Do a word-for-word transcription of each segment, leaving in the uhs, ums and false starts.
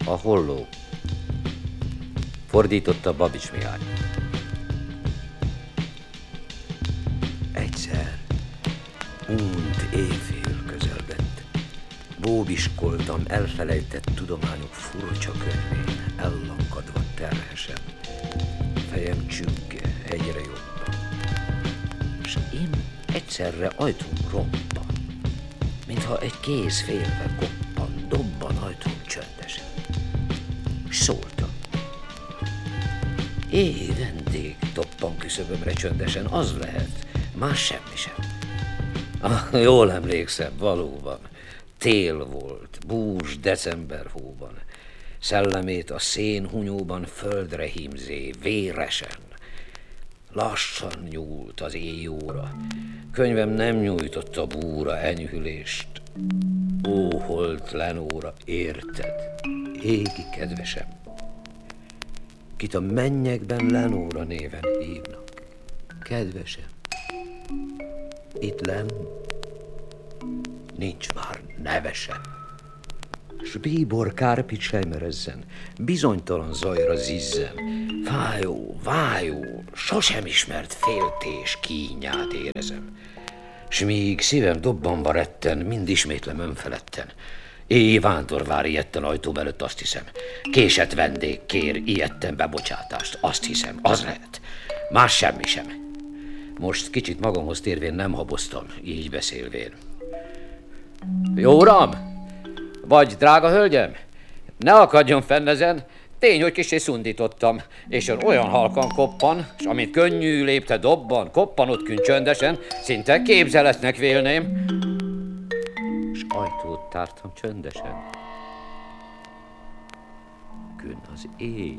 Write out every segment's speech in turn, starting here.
A holló. Fordította Babics Mihály. Egyszer, unt éjfél közelgett. Bóbiskoltam elfelejtett tudományok furcsa könyvén, ellankadva terhesen. Fejem csügge, egyre jobban. S én egyszerre ajtón robban, mintha egy kéz félve koppan, dobban ajtón csöndesen. S szóltam. Éj, vendég, toppan küszöbömre csöndesen, az lehet, más semmi sem. Ah, jól emlékszem, valóban. Tél volt, bús december hóban. Szellemét a szén hunyóban földre hímzé, véresen. Lassan nyúlt az éjjóra. Könyvem nem nyújtotta búra enyhülést. Ó, holt Lenóra, érted? Égi kedvesem. Kit a mennyekben Lenóra néven hívnak. Kedvesem. Itt lenn nincs már nevesen. S bíbor kárpit sejmerezzen, bizonytalan zajra zizzen. Fájó, vájó, sosem ismert féltés kínját érezem. S míg szívem dobbanva retten, mind ismétlem önfeledten. Éj vándorvár ijedten ajtóm előtt, azt hiszem. Késett vendég kér ijedten bebocsátást, azt hiszem, az lehet. Más semmi sem. Most kicsit magamhoz térvén nem haboztam, így beszélvén. Jó uram! Vagy drága hölgyem? Ne akadjon fenn ezen, tény, hogy kissé szundítottam, és ön olyan halkan koppan, s amint könnyű lépte dobban, koppanott kün csöndesen, szinte képzeletnek vélném. S ajtót tártam csöndesen. Kün az éj.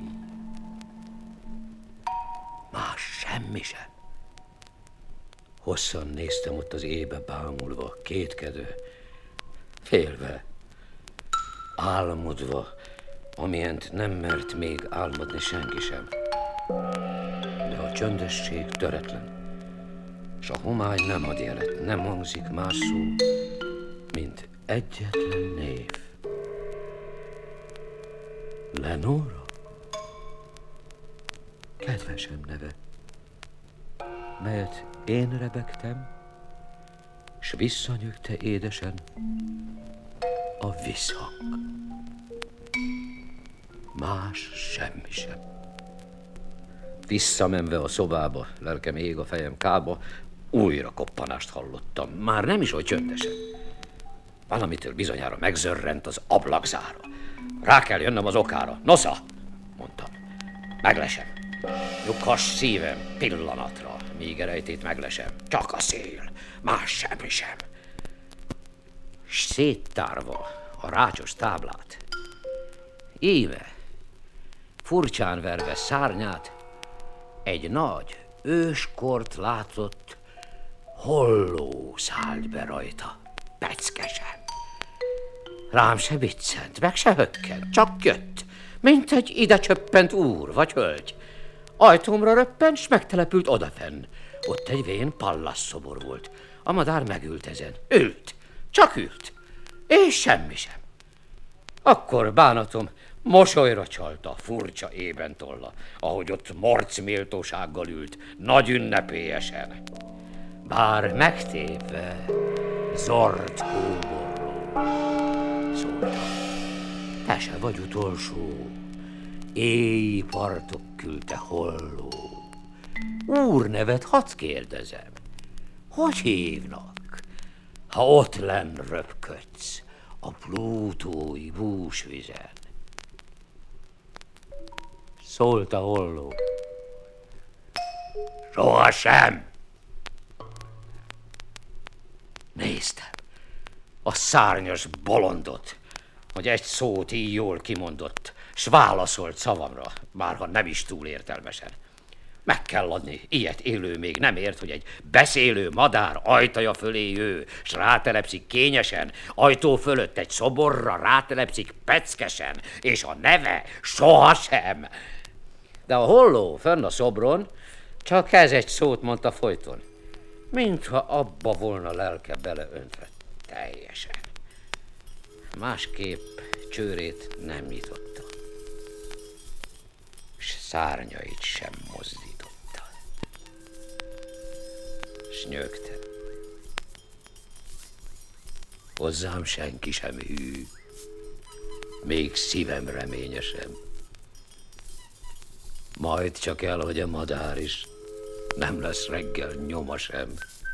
Más semmi sem. Hosszan néztem ott az éjbe bámulva, kétkedő, félve, álmodva, amilyent nem mert még álmodni senki sem. De a csöndesség töretlen, s a homály nem ad jelet, nem hangzik más szó, mint egyetlen név. Lenóra? Kedvesem neve, melyet én rebegtem, s visszanyögte édesen a visszhang. Más semmi sem. Visszamenve a szobába, lelkem ég, a fejem kába, újra koppanást hallottam, már nem is oly csöndesen. Valamitől bizonyára megzörrent az ablakzára. Rá kell jönnöm az okára. Nosza, mondtam, meglesem. Nyughass szívem pillanatra, míg erejtét meglesem. Csak a szél, más semmi sem. S széttárva a rácsos táblát, éve, furcsán verve szárnyát, egy nagy őskort látott holló szállt be rajta, peckesen. Rám se viccent, meg se hökkent, csak jött, mint egy ide csöppent úr vagy hölgy. Ajtómra röppent, s megtelepült odafenn. Ott egy vén pallasszobor volt. A madár megült ezen. Ült, csak ült, és semmi sem. Akkor bánatom mosolyra csalta, furcsa ében tolla, ahogy ott morc méltósággal ült, nagy ünnepélyesen. Bár megtépve, zord kóborló. Szóltam, te se vagy utolsó, éj partok küldte holló. Úrnevet hadd kérdezem, hogy hívnak, ha ott lenn röpködsz a plútói búsvizen? Szólt a holló. Sohasem. Néztem a szárnyas bolondot, hogy egy szót így jól kimondott, s válaszolt szavamra, bárha nem is túl értelmesen. Meg kell adni, ilyet élő még nem ért, hogy egy beszélő madár ajtaja fölé jő, s rátelepszik kényesen, ajtó fölött egy szoborra rátelepszik peckesen, és a neve sohasem. De a holló fönn a szobron csak ez egy szót mondta folyton, mintha abba volna lelke beleöntve teljesen. Másképp csőrét nem nyitotta. szárnyait sem mozdította. S nyögtem. Hozzám senki sem hű, még szívem reménye sem. Majd csak el, hogy a madár is, nem lesz reggel nyoma sem.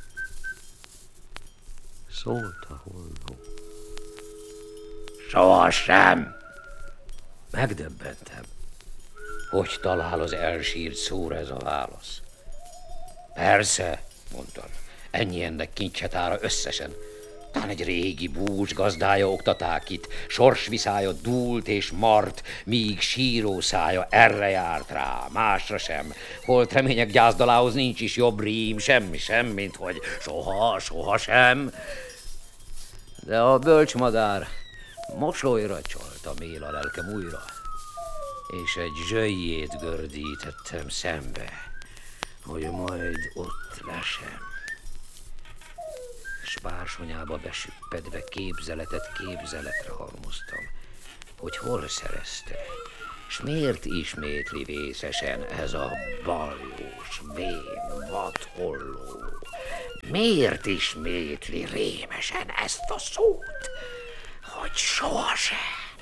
Szólt a holló. Sohasem! Megdöbbentem. Hogy talál az elsírt szóra ez a válasz? Persze, mondtam, ennyi ennek kincsetára összesen. Tán egy régi búcs gazdája oktaták itt, sorsviszája dúlt és mart, míg sírószája erre járt rá, másra sem. Holt remények gyászdalához nincs is jobb rím, semmi sem, mint hogy soha, soha sem. De a bölcsmadár mosolyra csalt a mél a lelkem újra, és egy zsöjjét gördítettem szembe, hogy majd ott lesem. S bársonyába besüppedve képzeletet képzeletre halmoztam, hogy hol szerezte, s miért ismétli vészesen ez a baljós, vén, vadholló. Miért ismétli rémesen ezt a szót, hogy sohasem?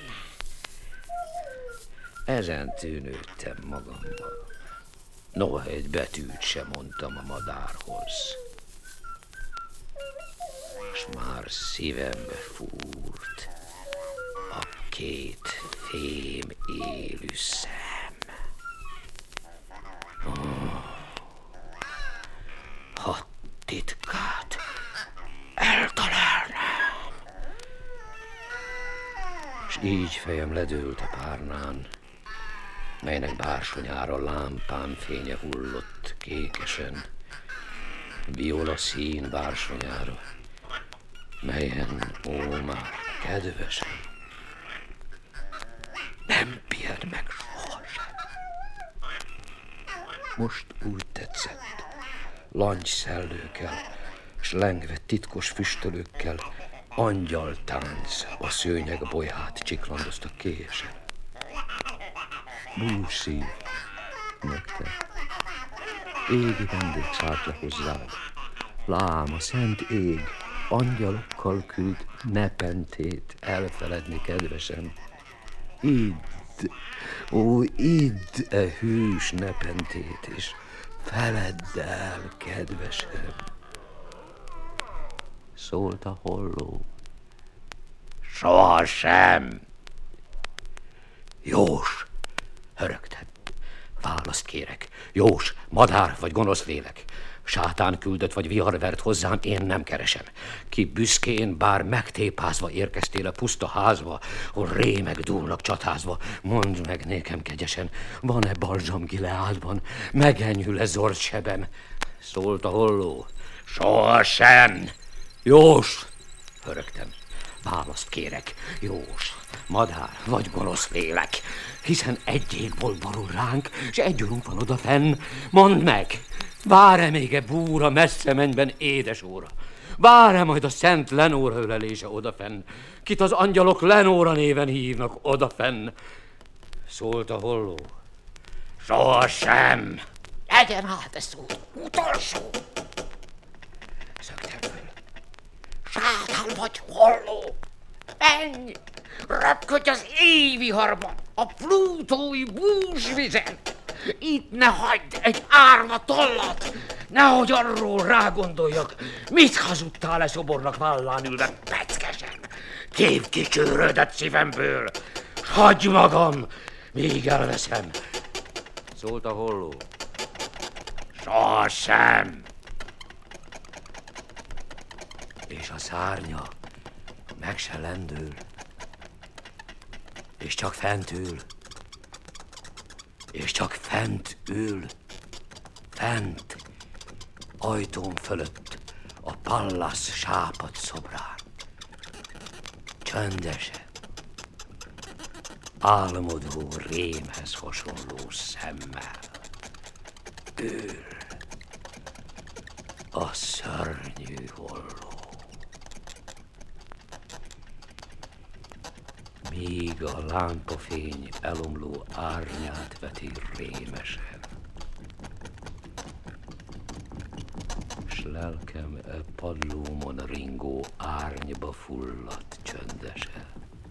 Ezen tűnődtem magamban. Noha egy betűt sem mondtam a madárhoz. S már szívembe fúrt a két fém élő szem. Oh, ha titkát eltalálnám. S így fejem ledőlt a párnán, melynek bársonyára lámpán fénye hullott kékesen, viola szín bársonyára, melyen, ó, már kedvesen, nem pihent meg sohasem. Most úgy tetszett, langyszellőkkel, s lengve titkos füstölőkkel, angyaltánc a szőnyeg bolyhát csiklandoztak kélyesen. Bús szív, nyögte, égi vendég szállt le hozzád, lám a szent ég, angyalokkal küld nepentét elfeledni kedvesem. Idd, ó, idd e hűs nepentét, és feledd el, kedvesem. Szólt a holló. Sohasem. Jós, hörögtem. Választ kérek. Jós, madár vagy gonosz lélek. Sátán küldött vagy vihar vert hozzám, én nem keresem. Ki büszkén, bár megtépázva érkeztél a puszta házba, hol rémek dúlnak csatázva, mondd meg nékem kegyesen, van-e balzsam Gileádban, megenyhül-e zord sebem? Szólt a holló. Sohasem. Jós, hörögtem. Választ kérek. Jós, madár vagy gonosz lélek, hiszen egy égból borul ránk, s egy urunk van odafenn. Mondd meg, vár-e még e búra messze mennyben édes óra? Vár-e majd a szent Lenóra ölelése odafenn, kit az angyalok Lenóra néven hívnak odafenn? Szólt a holló. Sohasem. Legyen hát ez szó utolsó. Szöktem föl. Sátán vagy holló. Menj, röpködj az éjviharban, a plutói búsvizen. Itt ne hagyd egy árva tollat, nehogy arról rágondoljak, mit hazudtál le szobornak vállán ülve peckesen. Kép ki csőrödet szívemből, s hagyj magam, míg elveszem. Szólt a holló. Sohasem. És a szárnya meg se lendül, és csak fent ül, és csak fent ül, fent, ajtón fölött, a Pallas sápad szobrán. Csöndesen, álmodó rémhez hasonló szemmel ül a szörnyű holló. míg a lámpafény elomló árnyát veti rémesen. S lelkem e padlómon ringó árnyba fulladt csöndesen.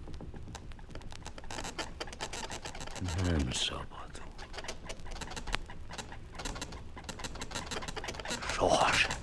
Nem szabadul. Sohasem.